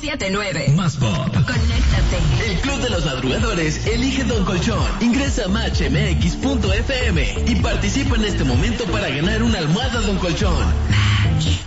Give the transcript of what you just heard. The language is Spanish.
979. Más pop. Conéctate. El Club de los Madrugadores elige Don Colchón. Ingresa a matchmx.fm y participa en este momento para ganar una almohada Don Colchón.